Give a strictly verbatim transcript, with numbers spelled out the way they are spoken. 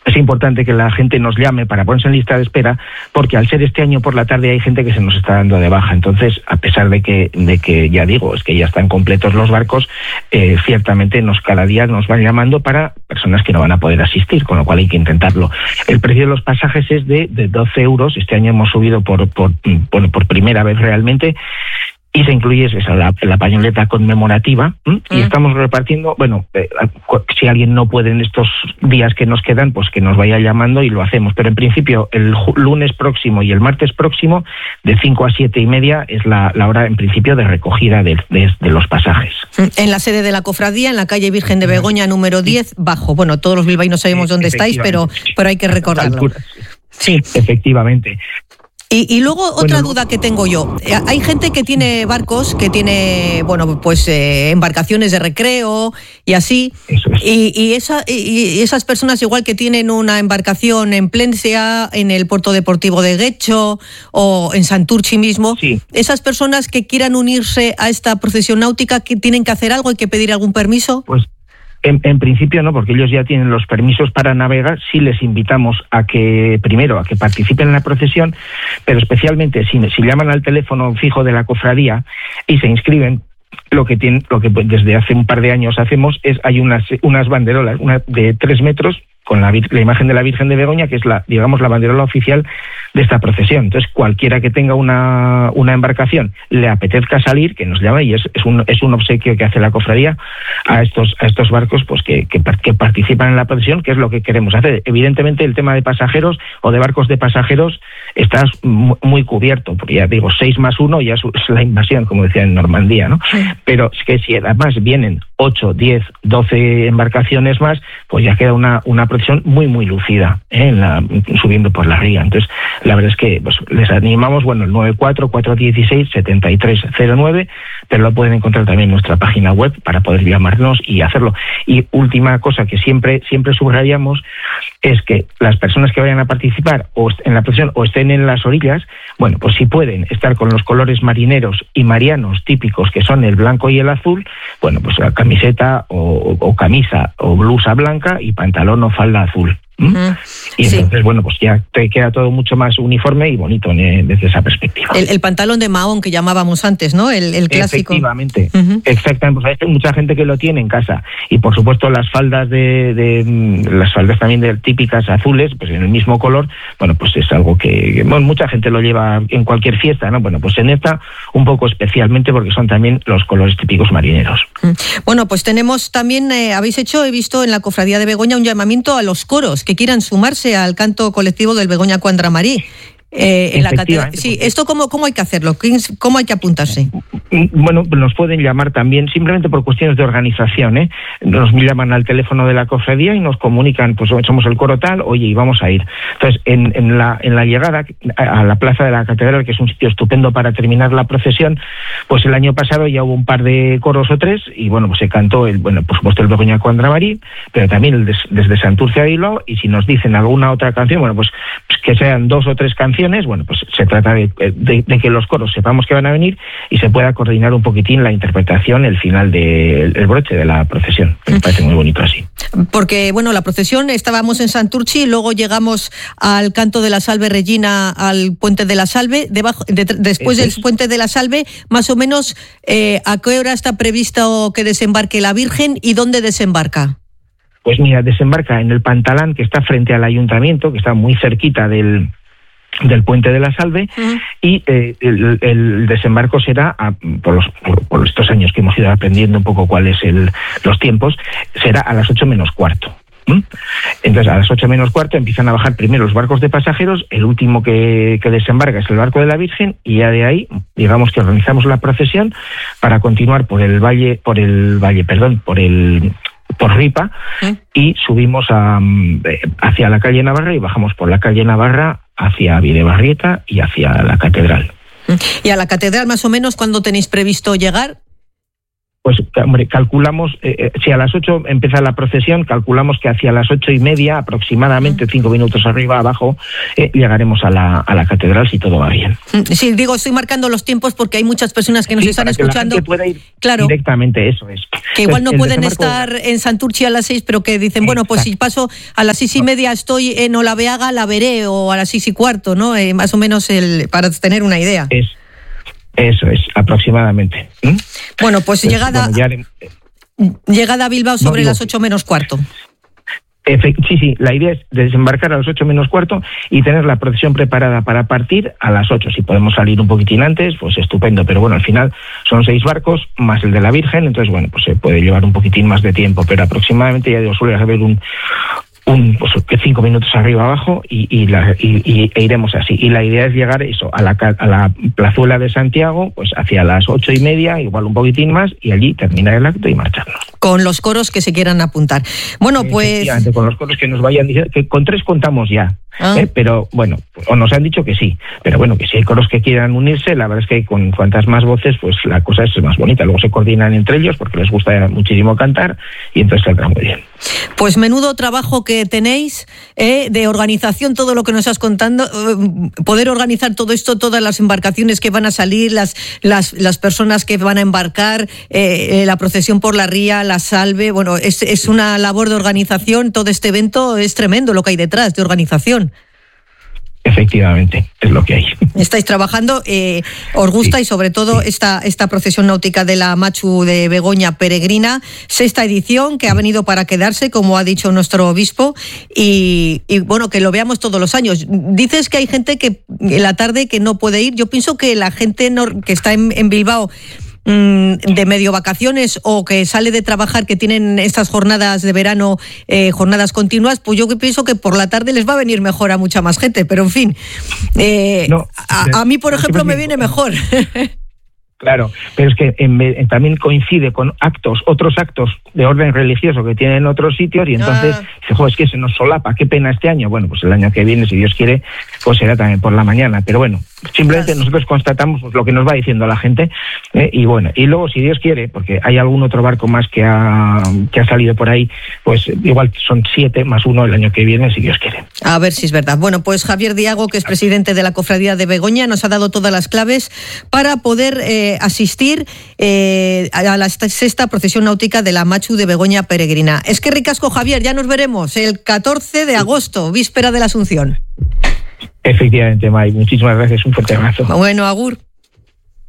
es importante que la gente nos llame para ponerse en lista de espera, porque al ser este año por la tarde hay gente que se nos está dando de baja. Entonces, a pesar de que, de que ya digo, es que ya están completos los barcos, eh, ciertamente nos cada día nos van llamando para personas que no van a poder asistir, con lo cual hay que intentarlo. El precio de los pasajes es de, de doce euros. Este año hemos subido por, por, por, por primera vez realmente. Y se incluye esa, la, la pañoleta conmemorativa, ¿m? y mm. estamos repartiendo, bueno, eh, si alguien no puede en estos días que nos quedan, pues que nos vaya llamando y lo hacemos. Pero en principio, el lunes próximo y el martes próximo, de cinco a siete y media, es la, la hora, en principio, de recogida de, de, de los pasajes. En la sede de la cofradía, en la calle Virgen de Begoña, número diez, bajo. Bueno, todos los bilbaínos sabemos dónde estáis, pero, pero hay que recordarlo. Sí, efectivamente. Y, y luego otra bueno, duda que tengo yo. Hay gente que tiene barcos, que tiene, bueno, pues eh, embarcaciones de recreo y así. Eso es. Y, y, esa, y esas personas igual que tienen una embarcación en Plencia, en el puerto deportivo de Guecho o en Santurchi mismo, sí. esas personas que quieran unirse a esta procesión náutica, ¿que tienen que hacer algo? ¿Hay que pedir algún permiso? Pues En, en principio no, porque ellos ya tienen los permisos para navegar. Sí les invitamos a que, primero, a que participen en la procesión, pero especialmente si, si llaman al teléfono fijo de la cofradía y se inscriben, lo que tienen, lo que desde hace un par de años hacemos es, hay unas, unas banderolas una de tres metros con la, la imagen de la Virgen de Begoña, que es la, digamos, la banderola oficial de esta procesión. Entonces, cualquiera que tenga una, una embarcación, le apetezca salir, que nos llame, y es, es un es un obsequio que hace la cofradía a estos a estos barcos, pues que, que, que participan en la procesión, que es lo que queremos hacer. Evidentemente, el tema de pasajeros o de barcos de pasajeros está muy cubierto, porque ya digo, seis más uno ya es la invasión, como decía en Normandía, ¿no? Sí. Pero es que si además vienen ocho, diez, doce embarcaciones más, pues ya queda una una procesión muy, muy lucida, ¿eh? en la, subiendo por la ría. Entonces, la verdad es que pues, les animamos, bueno, el nueve cuatro cuatro uno seis siete tres cero nueve, pero lo pueden encontrar también en nuestra página web para poder llamarnos y hacerlo. Y última cosa que siempre siempre subrayamos es que las personas que vayan a participar o en la procesión o estén en las orillas, bueno, pues si pueden estar con los colores marineros y marianos típicos, que son el blanco y el azul, bueno, pues la camiseta o, o camisa o blusa blanca y pantalón o falda azul. ¿Mm? Uh-huh. Y entonces, sí. bueno, pues ya te queda todo mucho más uniforme y bonito eh, desde esa perspectiva. El, el pantalón de mahón que llamábamos antes, ¿no? El, el clásico. Efectivamente, uh-huh. exactamente. Pues hay mucha gente que lo tiene en casa. Y por supuesto las faldas de, de las faldas también de típicas azules, pues en el mismo color, bueno, pues es algo que, bueno, mucha gente lo lleva en cualquier fiesta, ¿no? Bueno, pues en esta un poco especialmente porque son también los colores típicos marineros. Uh-huh. Bueno, pues tenemos también, eh, habéis hecho, he visto en la Cofradía de Begoña un llamamiento a los coros que quieran sumarse al canto colectivo del Begoña Cuandramarí. Eh, en la catedral. Sí, ¿esto cómo, cómo hay que hacerlo? ¿Cómo hay que apuntarse? Bueno, nos pueden llamar también simplemente por cuestiones de organización, ¿eh? Nos llaman al teléfono de la cofradía y nos comunican, pues somos el coro tal, oye, y vamos a ir. Entonces, en, en, la, en la llegada a la plaza de la catedral, que es un sitio estupendo para terminar la procesión, pues el año pasado ya hubo un par de coros o tres, y bueno, pues se cantó, el bueno, por supuesto, el Begoña Cuandramarí, pero también el des, desde Santurce a Bilbao, y si nos dicen alguna otra canción, bueno, pues, pues que sean dos o tres canciones. Bueno, pues se trata de, de, de que los coros sepamos que van a venir y se pueda coordinar un poquitín la interpretación, el final del de, broche de la procesión. Me parece muy bonito así. Porque, bueno, la procesión, estábamos en Santurchi, luego llegamos al canto de la Salve Regina, al Puente de la Salve, debajo, de, después del Puente de la Salve, más o menos, eh, ¿a qué hora está previsto que desembarque la Virgen y dónde desembarca? Pues mira, desembarca en el Pantalán, que está frente al ayuntamiento, que está muy cerquita del... del Puente de la Salve, uh-huh. y eh, el, el desembarco será, a, por, los, por, por estos años que hemos ido aprendiendo un poco cuáles el los tiempos, será a las ocho menos cuarto. ¿Mm? Entonces, a las ocho menos cuarto empiezan a bajar primero los barcos de pasajeros, el último que, que desembarca es el barco de la Virgen, y ya de ahí, digamos que organizamos la procesión para continuar por el valle, por el valle, perdón, por el... por Ripa, ¿Eh? y subimos a, hacia la calle Navarra y bajamos por la calle Navarra hacia Videbarrieta y hacia la catedral. ¿Y a la catedral más o menos cuándo tenéis previsto llegar? Pues, hombre, calculamos, eh, si a las ocho empieza la procesión, calculamos que hacia las ocho y media, aproximadamente, cinco minutos arriba, abajo, eh, llegaremos a la, a la catedral, si todo va bien. Sí, digo, estoy marcando los tiempos porque hay muchas personas que nos sí, están para escuchando. Que la gente pueda ir claro, directamente, eso es. Que igual no el pueden desembarco... estar en Santurchi a las seis, pero que dicen, bueno, pues si paso a las seis y media estoy en Olaveaga, la veré, o a las seis y cuarto, ¿no? Eh, más o menos el, para tener una idea. Es, eso es, aproximadamente. ¿Mm? Bueno, pues, pues llegada, bueno, ya... llegada a Bilbao sobre no, digo, las ocho menos cuarto. Sí, sí, la idea es desembarcar a las ocho menos cuarto y tener la procesión preparada para partir a las ocho. Si podemos salir un poquitín antes, pues estupendo, pero bueno, al final son seis barcos más el de la Virgen, entonces bueno, pues se puede llevar un poquitín más de tiempo, pero aproximadamente, ya digo, suele haber un un pues cinco minutos arriba abajo y, y, la, y, y e iremos así. Y la idea es llegar eso a la a la plazuela de Santiago, pues hacia las ocho y media, igual un poquitín más, y allí terminar el acto y marcharnos. Con los coros que se quieran apuntar. Bueno, pues con los coros que nos vayan diciendo, que con tres contamos ya. Ah. ¿eh? Pero bueno, o nos han dicho que sí, pero bueno, que si hay coros que quieran unirse, la verdad es que con cuantas más voces, pues la cosa es más bonita. Luego se coordinan entre ellos porque les gusta muchísimo cantar y entonces saldrá muy bien. Pues menudo trabajo que tenéis eh, de organización, todo lo que nos has contando, eh, poder organizar todo esto, todas las embarcaciones que van a salir, las las, las personas que van a embarcar, eh, eh, la procesión por la ría, la salve, bueno, es, es una labor de organización, todo este evento es tremendo lo que hay detrás de organización. Efectivamente, es lo que hay. Estáis trabajando, eh, os gusta sí, y sobre todo sí. esta, esta procesión náutica de la Machu de Begoña Peregrina, sexta edición que ha venido para quedarse, como ha dicho nuestro obispo, y, y bueno, que lo veamos todos los años. Dices que hay gente que en la tarde que no puede ir. Yo pienso que la gente no, que está en, en Bilbao de medio vacaciones o que sale de trabajar, que tienen estas jornadas de verano, eh, jornadas continuas, pues yo pienso que por la tarde les va a venir mejor a mucha más gente, pero en fin, eh, no, a, a mí por ejemplo me viene mejor. Claro, pero es que en, en, también coincide con actos, otros actos de orden religioso que tienen otros sitios y entonces, ah. jo, es que se nos solapa, qué pena este año. Bueno, pues el año que viene, si Dios quiere, pues será también por la mañana. Pero bueno, simplemente Gracias. nosotros constatamos pues, lo que nos va diciendo la gente eh, y bueno, y luego si Dios quiere, porque hay algún otro barco más que ha, que ha salido por ahí, pues igual son siete más uno el año que viene, si Dios quiere. A ver si es verdad. Bueno, pues Javier Diago, que es presidente de la Cofradía de Begoña, nos ha dado todas las claves para poder eh, asistir eh, a la sexta procesión náutica de la Machu de Begoña Peregrina. Es que ricasco, Javier, ya nos veremos el catorce de agosto, víspera de la Asunción. Efectivamente, May, muchísimas gracias, un fuerte abrazo. Bueno, agur.